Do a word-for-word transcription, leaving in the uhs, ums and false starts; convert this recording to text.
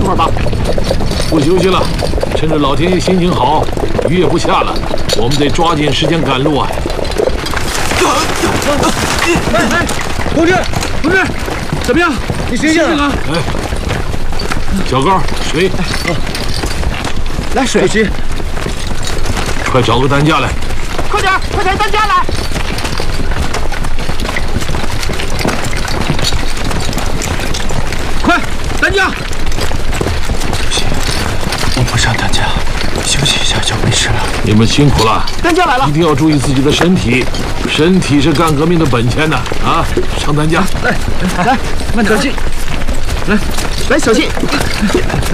会儿吧。 不休息了，趁着老天爷心情好，雨也不下了，我们得抓紧时间赶路啊！ 哎哎，同志，同志，怎么样？你醒醒啊！ 哎，小高，水， 来水。主席， 快找个担架来！ 快点，快抬担架来！快，担架！ 不行，我不上担架，休息一下就没事了。 你们辛苦了， 担架来了， 一定要注意自己的身体，身体是干革命的本钱呐！啊，上担架， 来来，慢点，小心，来来，小心。